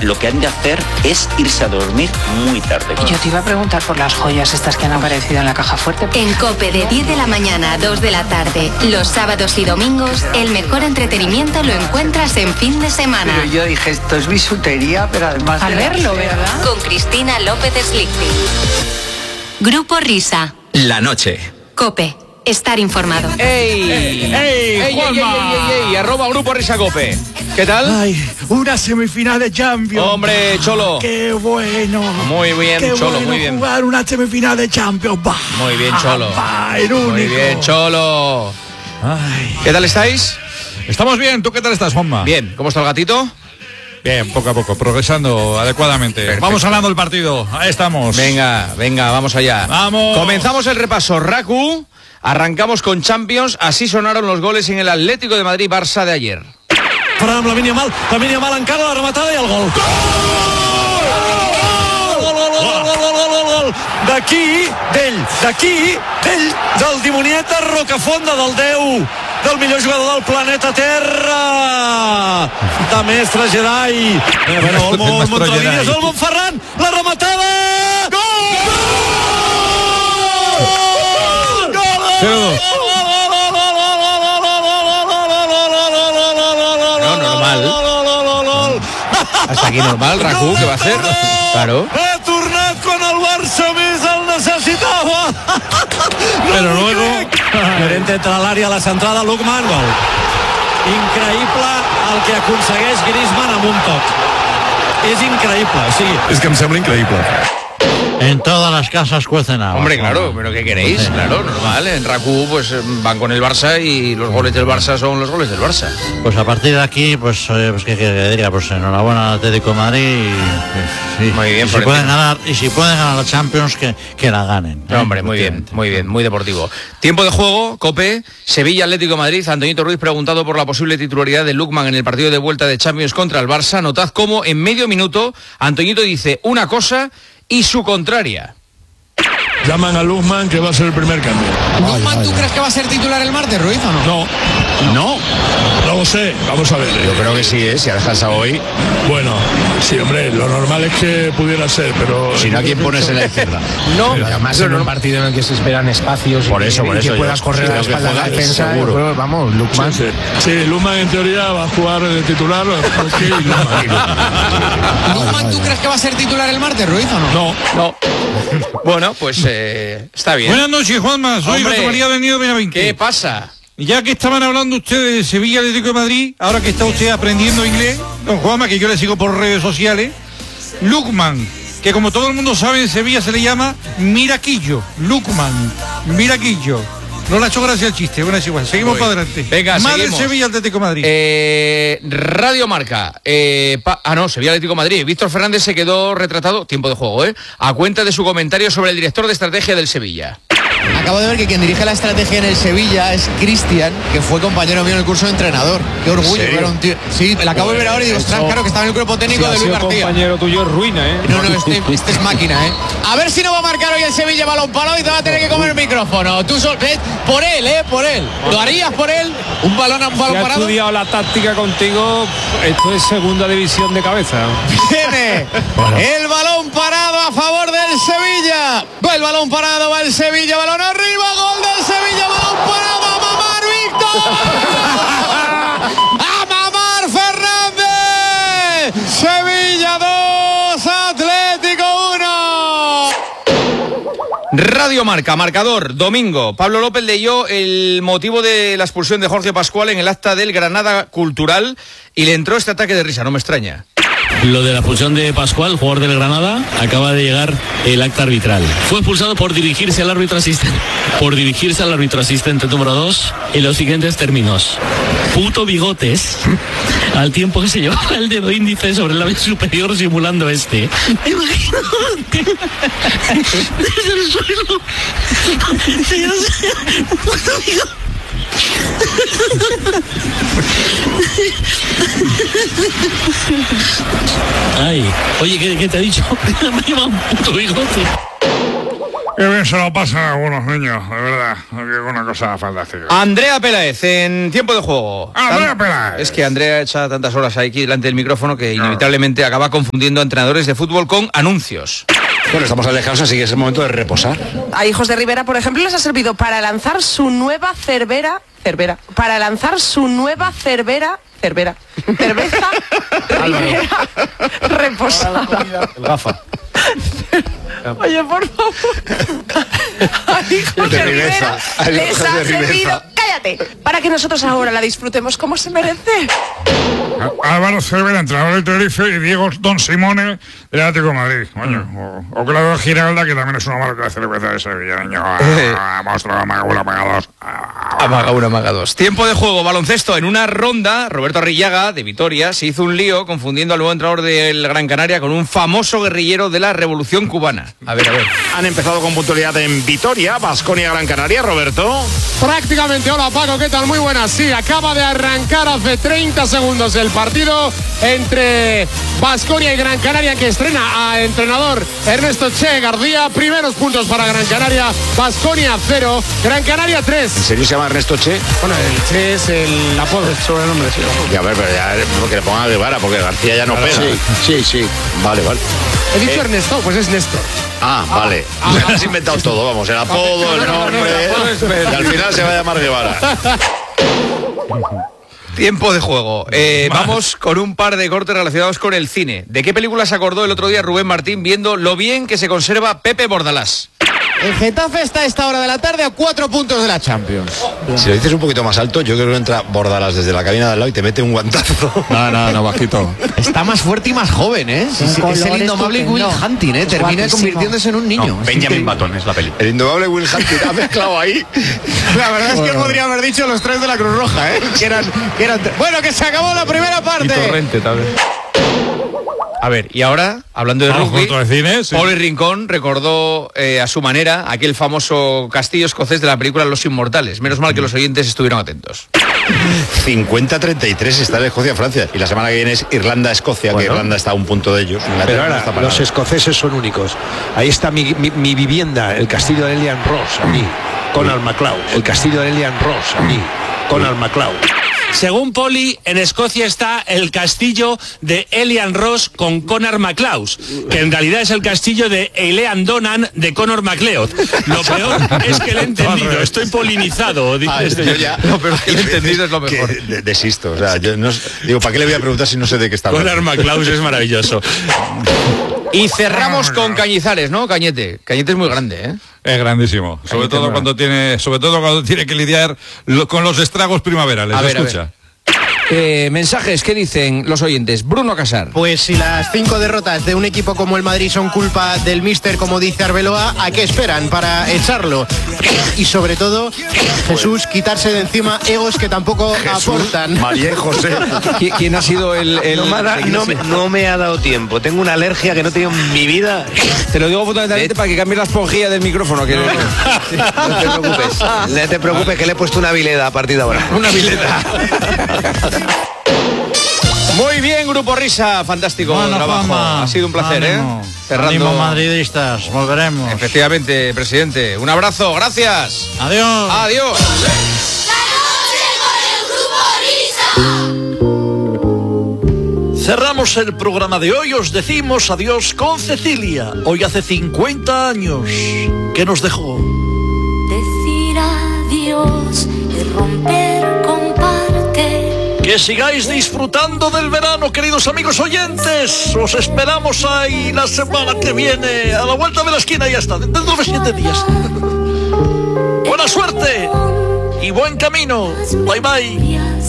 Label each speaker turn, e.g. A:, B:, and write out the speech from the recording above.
A: lo que han de hacer es irse a dormir muy tarde.
B: Yo te iba a preguntar por las joyas estas que han aparecido en la caja fuerte.
C: En COPE, de 10 de la mañana a 2 de la tarde, los sábados y domingos, el mejor entretenimiento lo encuentras en fin de semana.
D: Pero yo dije, esto es bisutería, pero además...
B: A verlo, ¿verdad?
C: Con Cristina López Slichting. Grupo Risa.
E: La noche.
C: COPE. Estar informado.
F: ¡Ey, Juanma! Arroba Grupo Risa Cope. ¿Qué tal?
G: Ay, una semifinal de Champions.
F: Hombre, Cholo.
G: ¡Qué bueno!
F: Muy bien,
G: Qué
F: Cholo,
G: bueno
F: muy bien.
G: Jugar una semifinal de Champions. Bah,
F: Muy bien, Cholo.
G: el único.
F: Muy bien, Cholo.
G: Ay.
F: ¿Qué tal estáis?
H: Estamos bien, ¿tú qué tal estás, Juanma?
F: Bien, ¿cómo está el gatito?
H: Bien, poco a poco, progresando adecuadamente.
F: Perfecto.
H: Vamos ganando el partido, ahí estamos.
F: Venga, vamos allá.
H: ¡Vamos!
F: Comenzamos el repaso. Raku, arrancamos con Champions. Así sonaron los goles en el Atlético de Madrid-Barça de ayer.
I: Farà amb Lamine Yamal encara la rematada i el gol. Gol! D'aquí, del dimonieta Rocafonda, del 10, del millor jugador del planeta Terra, de mestre Jedi. Olmo Montrolínies, Olmo Ferran, la rematada! Gol!
F: Hasta aquí normal, Raku, ¿qué va a hacer? Claro.
I: Ha tornat quan el Barça més el necessitava.
G: Pero luego...
I: Llorente entra a l'àrea, a la centrada, Lukman, gol. Increïble el que aconsegueix Griezmann amb un toc. És increïble, o sigui...
G: És que em sembla increïble.
J: En todas las casas cuecen habas.
F: Hombre, claro, pero ¿qué queréis?
J: Sí.
F: Claro, normal. En Raku pues van con el Barça y los goles del Barça son los goles del Barça.
J: Pues a partir de aquí, pues ¿qué quiere que diga? Pues enhorabuena al Atlético de Madrid y
F: Muy bien,
J: y si pueden ganar la Champions, que la ganen.
F: Hombre, muy bien, muy deportivo. Tiempo de juego, Cope, Sevilla, Atlético de Madrid. Antoñito Ruiz preguntado por la posible titularidad de Lukman en el partido de vuelta de Champions contra el Barça. Notad cómo en medio minuto Antoñito dice una cosa y su contraria.
G: Llaman a Lukman, que va a ser el primer cambio.
K: ¿Lukman tú crees que va a ser titular el martes, Ruiz, o no?
G: No lo sé, vamos a ver.
K: Yo creo que sí, si ha dejado hoy.
G: Bueno, sí, hombre, lo normal es que pudiera ser, pero...
K: Si no, ¿a quién pones en la izquierda?
F: No,
K: pero además en un partido en el que se esperan espacios
I: por eso,
K: que puedas correr a la espalda de la defensa, seguro. Vamos, Lukman.
G: Sí, Lukman en teoría va a jugar de titular.
K: ¿Lukman tú crees que va a ser titular el martes, Ruiz, o no?
F: No. Bueno, pues está bien.
H: Buenas noches, Juanma. Soy José María Venido Benavente.
F: ¿Qué pasa?
H: Ya que estaban hablando ustedes de Sevilla, Atlético de Madrid, ahora que está usted aprendiendo inglés, don Juanma, que yo le sigo por redes sociales, Lukman, que como todo el mundo sabe en Sevilla se le llama Miraquillo. Lukman, Miraquillo. No le ha hecho gracia el chiste, bueno, es igual. Seguimos para adelante.
F: Venga,
H: más
F: seguimos.
H: del Sevilla, Atlético de Madrid.
F: Radio Marca. Sevilla, Atlético de Madrid. Víctor Fernández se quedó retratado, tiempo de juego, a cuenta de su comentario sobre el director de estrategia del Sevilla.
K: Acabo de ver que quien dirige la estrategia en el Sevilla es Cristian, que fue compañero mío en el curso de entrenador. Qué orgullo, era un tío. Sí, le acabo de ver ahora y digo, ostras, claro que estaba en el cuerpo técnico de Luis García.
I: Compañero tuyo es ruina,
K: No, este es máquina, A ver si no va a marcar hoy el Sevilla balón parado y te va a tener que comer el micrófono. Tú por él, por él. ¿Lo harías por él? ¿Un balón parado?
I: Si ha estudiado la táctica contigo, esto es segunda división de cabeza.
K: Viene el balón parado a favor del Sevilla. Va el balón parado, va el Sevilla, balón arriba, gol del Sevilla, balón parado, a mamar Víctor. A mamar Fernández. Sevilla 2, Atlético 1.
F: Radio Marca, marcador, domingo. Pablo López leyó el motivo de la expulsión de Jorge Pascual en el acta del Granada Cultural y le entró este ataque de risa, no me extraña.
L: Lo de la expulsión de Pascual, jugador del Granada, acaba de llegar el acta arbitral. Fue expulsado por dirigirse al árbitro asistente. Por dirigirse al árbitro asistente número 2 en los siguientes términos. Puto bigotes, al tiempo que se llevaba el dedo índice sobre el labio superior simulando este. Me imagino desde el suelo. Puto bigotes. Ay, oye, ¿qué te ha dicho? Me lleva un puto bigote.
G: Qué bien se lo pasan algunos niños, de verdad. Es una cosa fantástica.
F: Andrea Peláez, en tiempo de juego.
G: Andrea Peláez.
F: Es que Andrea echa tantas horas aquí delante del micrófono que inevitablemente acaba confundiendo a entrenadores de fútbol con anuncios.
E: Bueno, estamos al descanso, así que es el momento de reposar.
M: A Hijos de Rivera, por ejemplo, les ha servido para lanzar su nueva cerveza Rivera reposada.
E: El gafa.
M: Oye, por favor. A Hijos de Rivera les ha servido, cállate, para que nosotros ahora la disfrutemos como se merece.
G: Álvaro Cervera, entrenador del Tenerife, y Diego Don Simone, del Atlético de Madrid. O Claudio Giralda, que también es una marca de cerveza de Sevilla. Monstruo, amaga uno, amaga dos.
F: Amaga uno, amaga dos. Tiempo de juego, baloncesto. En una ronda, Roberto Arrillaga, de Vitoria, se hizo un lío confundiendo al nuevo entrenador del Gran Canaria con un famoso guerrillero de la Revolución Cubana. A ver.
E: Han empezado con puntualidad en Vitoria, Baskonia, Gran Canaria, Roberto.
N: Prácticamente, hola Paco, ¿qué tal? Muy buenas, sí, acaba de arrancar hace 30 segundos el partido entre Baskonia y Gran Canaria, que estrena a entrenador Ernesto Che García. Primeros puntos para Gran Canaria, Baskonia 0, Gran Canaria 3.
E: ¿En serio se llama Ernesto Che?
N: Bueno, el Che es el apodo, el sobrenombre, sí.
E: Ya, a ver, pero ya, porque le pongan a Guevara, porque García ya no pega. Sí. Vale.
N: He dicho Ernesto, pues es Néstor.
E: Vale. Te has inventado todo, vamos, el apodo, el nombre. Y al final se va a llamar Guevara.
F: Tiempo de juego. Vamos con un par de cortes relacionados con el cine. ¿De qué película se acordó el otro día Rubén Martín viendo lo bien que se conserva Pepe Bordalás?
K: El Getafe está a esta hora de la tarde a 4 puntos de la Champions.
E: Si lo dices un poquito más alto, yo creo que entra Bordalás desde la cabina de al lado y te mete un guantazo.
G: No, bajito.
K: Está más fuerte y más joven, ¿eh? Es el indomable Will Hunting, ¿eh? Termina convirtiéndose en un niño.
E: Benjamin Button es la peli. El indomable Will Hunting ha mezclado ahí.
K: La verdad es que podría haber dicho los 3 de la Cruz Roja, ¿eh? Que eran... Bueno, que se acabó la primera parte.
F: Y Torrente también. A ver, y ahora, hablando de rugby, Poli Rincón recordó a su manera aquel famoso castillo escocés de la película Los Inmortales. Menos mal que los oyentes estuvieron atentos.
E: 50-33 está en Escocia-Francia. Y la semana que viene es Irlanda-Escocia, que Irlanda está a un punto de ellos.
O: Pero ahora, los escoceses son únicos. Ahí está mi vivienda, el castillo de Elian Ross, allí, Conal MacLeod. El castillo de Elian Ross, allí, Conal MacLeod.
L: Según Poli, en Escocia está el castillo de Elian Ross con Conor MacLeod, que en realidad es el castillo de Eilean Donan de Conor MacLeod. Lo peor es que le he entendido, estoy polinizado.
F: Lo peor es que le he entendido es lo mejor.
E: Desisto, o sea, yo no digo, ¿para qué le voy a preguntar si no sé de qué está hablando?
L: Conor MacLeod es maravilloso.
F: Y cerramos con Cañizares, ¿no? Cañete es muy grande, ¿eh?
H: Es grandísimo, sobre todo cuando tiene que lidiar con los estragos primaverales.
F: A ver. Mensajes, ¿qué dicen los oyentes? Bruno Casar.
K: Pues si las 5 derrotas de un equipo como el Madrid son culpa del míster, como dice Arbeloa, ¿a qué esperan para echarlo? Y sobre todo, Jesús, quitarse de encima egos que tampoco aportan.
E: María y José.
F: ¿Quién ha sido el
O: No me ha dado tiempo, tengo una alergia que no he tenido en mi vida.
F: Te lo digo fundamentalmente para que cambies la esponjilla del micrófono. Que...
O: No te preocupes, que le he puesto una vileda a partir de ahora.
F: Una vileda. Muy bien, Grupo Risa, fantástico trabajo.
J: Fama.
F: Ha sido un placer,
J: Ánimo.
F: Cerrando.
J: Ánimo, madridistas, volveremos.
F: Efectivamente, presidente. Un abrazo, gracias.
J: Adiós.
F: Adiós.
I: Cerramos el programa de hoy, os decimos adiós con Cecilia. Hoy hace 50 años que nos dejó.
P: Decir adiós y romper comparte.
I: Que sigáis disfrutando del verano, queridos amigos oyentes. Os esperamos ahí la semana que viene, a la vuelta de la esquina, ya está, dentro de 7 días. Buena suerte y buen camino. Bye bye.